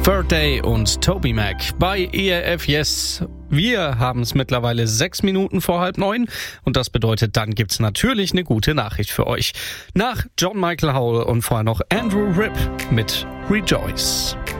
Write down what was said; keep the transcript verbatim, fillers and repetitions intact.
Third Day und Toby Mac bei E R F Yes. Wir haben es mittlerweile sechs Minuten vor halb neun und das bedeutet, dann gibt's natürlich eine gute Nachricht für euch. Nach John Michael Howell und vorher noch Andrew Ripp mit Rejoice.